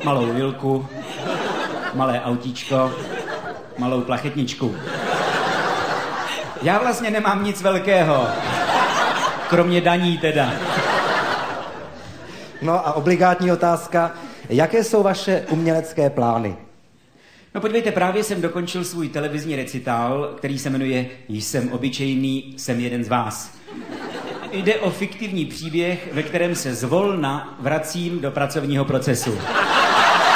malou vilku, malé autíčko, malou plachetničku. Já vlastně nemám nic velkého, kromě daní teda. No a obligátní otázka, jaké jsou vaše umělecké plány? No podívejte, právě jsem dokončil svůj televizní recitál, který se jmenuje Jsem obyčejný, jsem jeden z vás. Jde o fiktivní příběh, ve kterém se zvolna vracím do pracovního procesu.